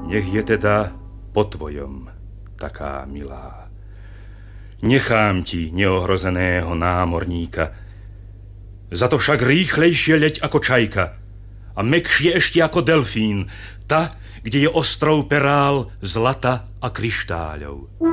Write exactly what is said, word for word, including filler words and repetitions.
Nech je teda po tvojom, taká milá. Nechám ti neohrozeného námorníka. Za to však rýchlejšie leď ako čajka a mäkšie ešte ako delfín, ta, kde je ostrov perál, zlata a kryštáľov.